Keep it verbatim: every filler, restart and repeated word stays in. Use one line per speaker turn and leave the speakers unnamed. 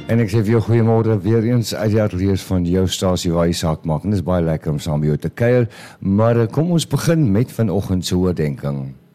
En ek sê vir jou goeiemôre weer eens uit die ateljee van jou stasie waar jy saak maak. En dit is baie lekker om saam met jou te kuier, maar kom ons begin met vanoggend se oordeenking.